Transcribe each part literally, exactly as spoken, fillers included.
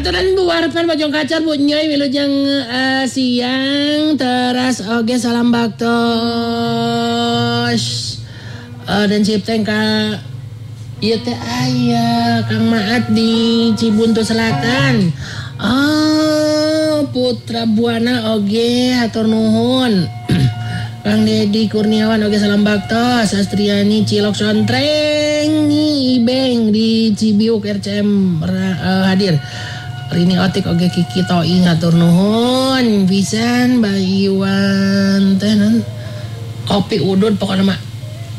Aturan Bu Warpan Bojong Kacar Bu Nyoy wilujeng uh, siang teras oge salam baktos. Uh, dan cipteng ka ieu teh aya Kang Maat di Cibuntu Selatan. Oh, Putra Buana oge hatur nuhun. Kang Dedi Kurniawan oge salam baktos. Sastriani Cilok Sontreng Ibeng di Cibiuk R C M uh, hadir. Rini Otik oge Kiki Toi ngatur nuhun. Pisan Bayi Iwan teh kopi udud pokokna mah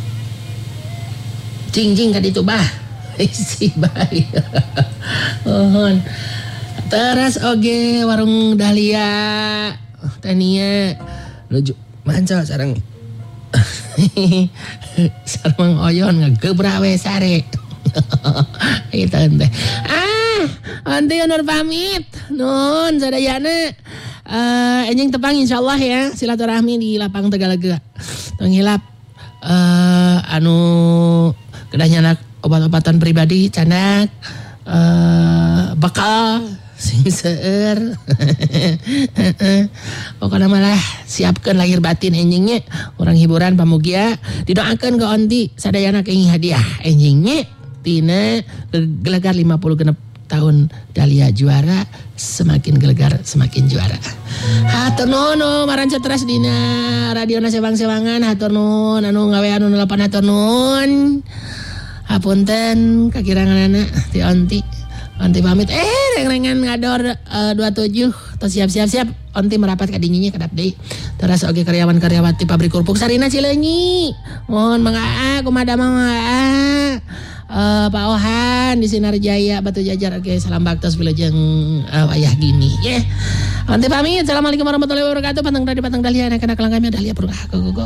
cing-cing ka ditu bah. Si bayi. Nuhun. Teras oge warung Dahlia Tania nuju mancal sareng sareng Oyon ngegebrak we sare. Itu teh. Ah, ante nur pamit. Nun sadayana uh, enjing tepang insyaallah ya silaturahmi di lapang Tegalega. Tong hilap uh, anu kedah nyanak obat-obatan pribadi canak uh, bakal sing seueur. Pokokna malah siapkeun lahir batin enjingnya urang hiburan pamugia didoakeun ka onti sadayana kenging hadiah enjingnya tina gelegar lima puluh genep tahun Dahlia juara semakin gelegar semakin juara. Hatur nuhun maranca teras dina radiona sewang-sewangan hatur nuhun anu gawe anu nelapan hatur nuhun. Hapunten kakiranganana ti onti. Onti pamit, eh reng-rengan ngador uh, dua puluh tujuh tos siap-siap-siap onti merapat ka dinyinya kedap deui. Teras oge karyawan-karyawati pabrik kerupuk Sarina Cileunyi. Mohon mangga kumaha mangga. Uh, Pak Ohan di Sinar Jaya Batu Jajar oge salam baktos wilujeng uh, wayah gini ya. Yeah. Onti pamit. Assalamualaikum warahmatullahi wabarakatuh. Pantang dari Pantang Dahlia anak-anak langgamnya Dahlia Purga. Go go go.